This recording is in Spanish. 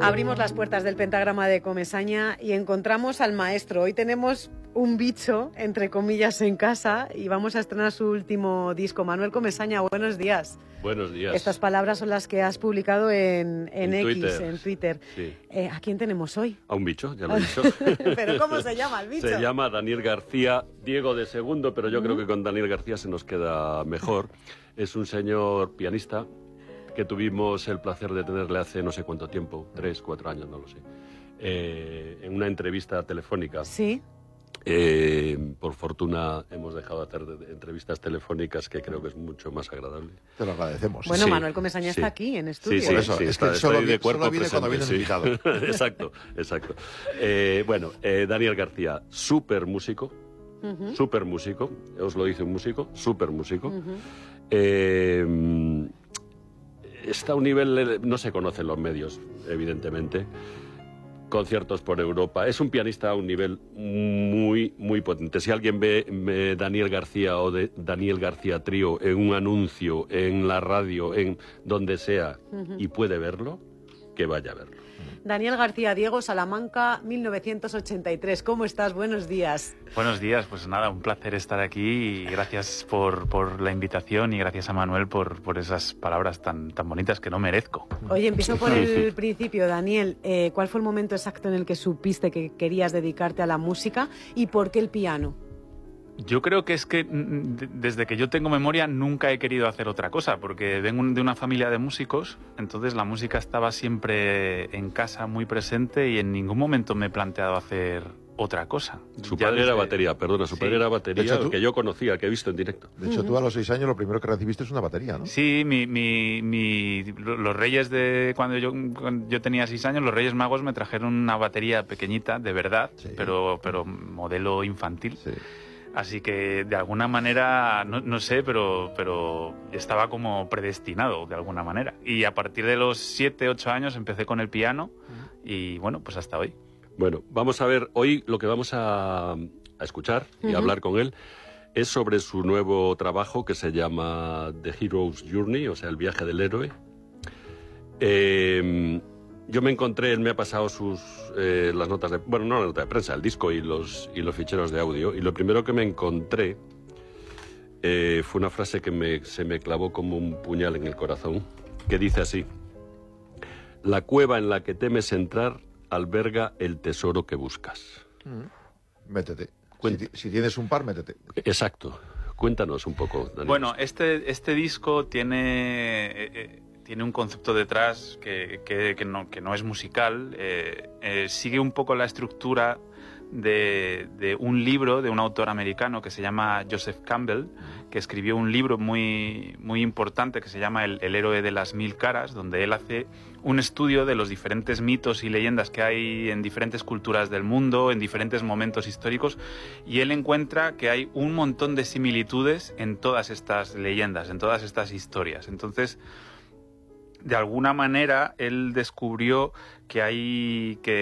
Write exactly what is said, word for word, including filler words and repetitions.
Abrimos las puertas del pentagrama de Comesaña y encontramos al maestro. Hoy tenemos un bicho, entre comillas, en casa y vamos a estrenar su último disco. Manuel Comesaña, buenos días. Buenos días. Estas palabras son las que has publicado en, en, en X, Twitter. en Twitter. Sí. Eh, ¿A quién tenemos hoy? A un bicho, ya lo he dicho. ¿Pero cómo se llama el bicho? Se llama Daniel García, Diego de segundo, pero yo mm. creo que con Daniel García se nos queda mejor. Es un señor pianista que tuvimos el placer de tenerle hace no sé cuánto tiempo, tres, cuatro años, no lo sé, eh, en una entrevista telefónica. Sí. Eh, por fortuna hemos dejado de hacer entrevistas telefónicas, que creo que es mucho más agradable. Te lo agradecemos. Bueno, sí, Manuel Comesaña sí. está aquí en estudio. Sí, sí, por eso, sí, es está, que solo, estoy de cuerpo solo viene presente, cuando viene sí. invitado. Exacto, exacto. Eh, bueno, eh, Daniel García, súper músico, uh-huh. súper músico, os lo dice un músico, súper músico. Uh-huh. eh, está a un nivel, no se conocen los medios, evidentemente. Conciertos por Europa. Es un pianista a un nivel muy, muy potente. Si alguien ve, ve Daniel García o de Daniel García Trío en un anuncio, en la radio, en donde sea, uh-huh. y puede verlo, que vaya a verlo. Daniel García, Diego, Salamanca, mil novecientos ochenta y tres. ¿Cómo estás? Buenos días. Buenos días, pues nada, un placer estar aquí y gracias por, por la invitación y gracias a Manuel por, por esas palabras tan, tan bonitas que no merezco. Oye, empiezo por el principio, Daniel. Eh, ¿Cuál fue el momento exacto en el que supiste que querías dedicarte a la música y por qué el piano? Yo creo que es que desde que yo tengo memoria nunca he querido hacer otra cosa, porque vengo de una familia de músicos, entonces la música estaba siempre en casa, muy presente, y en ningún momento me he planteado hacer otra cosa. Su padre desde... era batería, perdona, su sí. padre era batería, hecho, que yo conocía, que he visto en directo. De hecho, uh-huh. tú a los seis años lo primero que recibiste es una batería, ¿no? Sí, mi, mi, mi, los reyes de cuando yo, cuando yo tenía seis años, los Reyes Magos me trajeron una batería pequeñita, de verdad, sí. pero, pero modelo infantil. Sí. Así que de alguna manera, no, no sé, pero, pero estaba como predestinado de alguna manera. Y a partir de los siete, ocho años empecé con el piano y bueno, pues hasta hoy. Bueno, vamos a ver, hoy lo que vamos a, a escuchar y uh-huh. a hablar con él es sobre su nuevo trabajo que se llama The Hero's Journey, o sea, el viaje del héroe. Eh, Yo me encontré, él me ha pasado sus eh, las notas de, bueno, no la nota de prensa, el disco y los y los ficheros de audio, y lo primero que me encontré eh, fue una frase que me, se me clavó como un puñal en el corazón, que dice así: la cueva en la que temes entrar alberga el tesoro que buscas. Mm. Métete. Si, si tienes un par, métete. Exacto. Cuéntanos un poco, Daniel. Bueno, este, este disco tiene... Eh, Tiene un concepto detrás que, que, que, no, que no es musical, eh, eh, sigue un poco la estructura de, de un libro de un autor americano que se llama Joseph Campbell, que escribió un libro muy, muy importante que se llama el, el héroe de las mil caras, donde él hace un estudio de los diferentes mitos y leyendas que hay en diferentes culturas del mundo, en diferentes momentos históricos, y él encuentra que hay un montón de similitudes en todas estas leyendas, en todas estas historias. Entonces, de alguna manera, él descubrió que hay que